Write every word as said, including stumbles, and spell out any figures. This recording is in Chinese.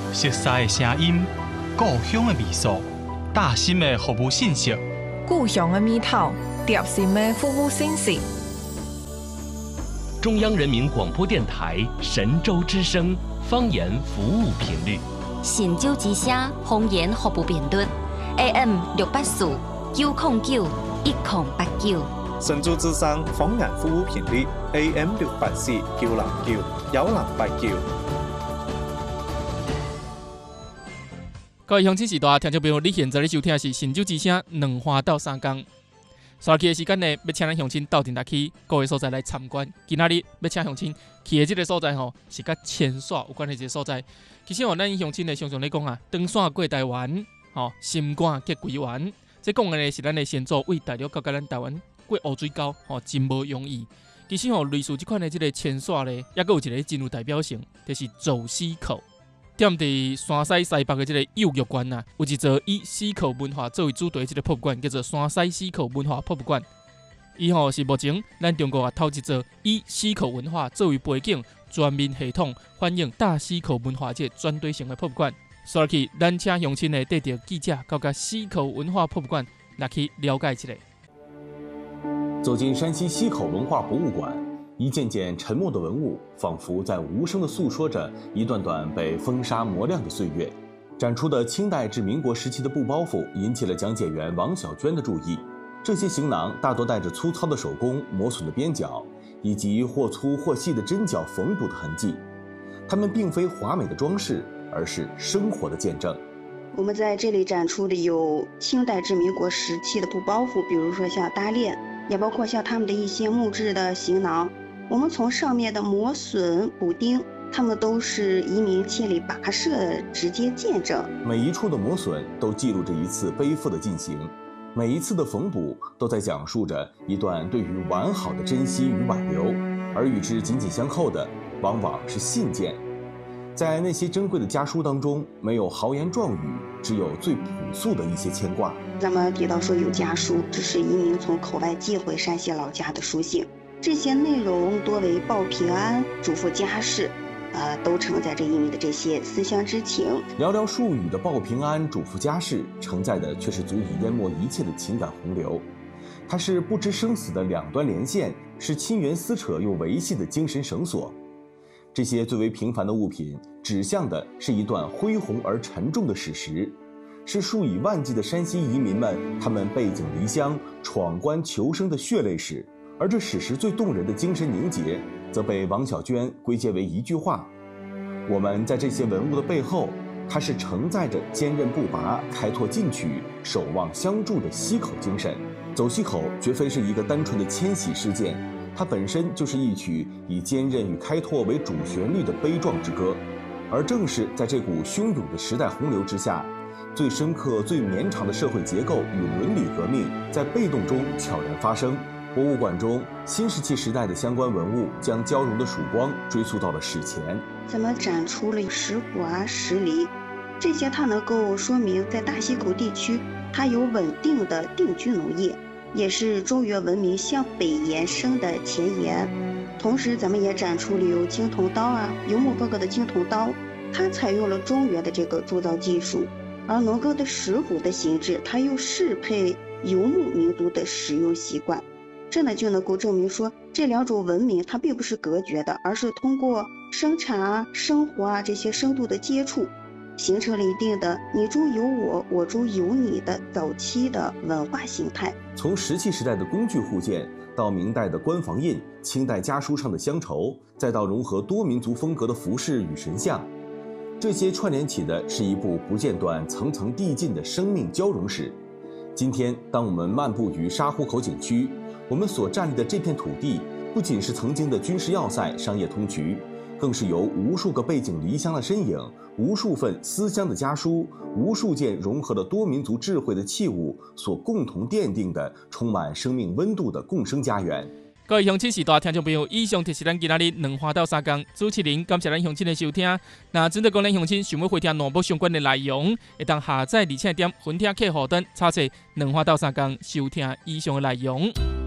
熟悉的声音，故乡的味素，大心的服务信息， 故乡的味道，贴心的服务信息。 中央人民广播电台神州之声方言服务频率， 神州之声方言服务频率 A M 六八四九零九一零八九。 神州之声方言服务频率 A M 六八四九零九一零八九。 各位乡亲时代，听众朋友，你现在咧收听的是神州之声两花到三江。刷起的时间呢，要请咱乡亲到顶来去各个所在来参观。今仔日要请乡亲去的这个所在吼，是甲牵线有关的一个所在。其实吼，咱乡亲呢常常咧讲啊，登线过台湾，吼心肝结归湾。这讲的呢是咱的先祖为大陆到甲咱台湾过乌水沟，吼真无容易。其实吼，类似这款的这个牵线呢，也佫有一个真有代表性，就是走西口。踮伫山西西北的这个幼育馆啊，有一座以西口文化作为主题的这个博物馆，叫做山西西口文化博物馆。伊吼是目前咱中国啊头一座以西口文化作为背景，全面系统反映大西口文化这专题性的博物馆。所以，咱请乡亲呢带着记者到甲西口文化博物馆来去了解一下。 走进山西西口文化博物馆。一件件沉默的文物，仿佛在无声地诉说着一段段被风沙磨亮的岁月。展出的清代至民国时期的布包袱引起了讲解员王小娟的注意。这些行囊大多带着粗糙的手工、磨损的边角，以及或粗或细的针脚缝补的痕迹。它们并非华美的装饰，而是生活的见证。 我们在这里展出的有清代至民国时期的布包袱，比如说像搭链，也包括像他们的一些木质的行囊。我们从上面的磨损、补丁，它们都是移民千里跋涉的直接见证。 每一处的磨损都记录着一次背负的进行，每一次的缝补都在讲述着一段对于完好的珍惜与挽留，而与之紧紧相扣的，往往是信件。在那些珍贵的家书当中，没有豪言壮语，只有最朴素的一些牵挂。 咱们提到说有家书，这是移民从口外寄回山西老家的书信。这些内容多为报平安、嘱咐家事，呃，都承载着移民的这些思乡之情。 寥寥数语的报平安、嘱咐家事，承载的却是足以淹没一切的情感洪流。它是不知生死的两端连线，是亲缘撕扯又维系的精神绳索。这些最为平凡的物品，指向的是一段恢宏而沉重的史实，是数以万计的山西移民们他们背井离乡、闯关求生的血泪史。而这史实最动人的精神凝结，则被王小娟归结为一句话：我们在这些文物的背后，它是承载着坚韧不拔、开拓进取、守望相助的西口精神。走西口绝非是一个单纯的迁徙事件，它本身就是一曲以坚韧与开拓为主旋律的悲壮之歌。而正是在这股汹涌的时代洪流之下，最深刻、最绵长的社会结构与伦理革命在被动中悄然发生。博物馆中新石器时代的相关文物将交融的曙光追溯到了史前。 咱们展出了石斛啊、石梨，这些它能够说明在大西口地区它有稳定的定居农业，也是中原文明向北延伸的前沿。同时咱们也展出了有青铜刀啊、游牧风格的青铜刀，它采用了中原的这个铸造技术，而农耕的石斛的形制它又适配游牧民族的使用习惯。这呢就能够证明说，这两种文明它并不是隔绝的，而是通过生产啊、生活啊这些深度的接触，形成了一定的你中有我，我中有你的早期的文化形态。 从石器时代的工具互鉴，到明代的官房印、清代家书上的乡愁，再到融合多民族风格的服饰与神像，这些串联起的是一部不间断、层层递进的生命交融史。今天，当我们漫步于沙湖口景区，我们所站立的这片土地，不仅是曾经的军事要塞、商业通衢，更是由无数个背井离乡的身影、无数份思乡的家书、无数件融合了多民族智慧的器物所共同奠定的充满生命温度的共生家园。 各位乡亲时代听众朋友，以上就是咱今仔日两花到三江主持人，感谢咱乡亲的收听。那针对讲咱乡亲想要回听南部相关的内容，会当下载而且点分听客户端查询两花到三江收听以上的内容。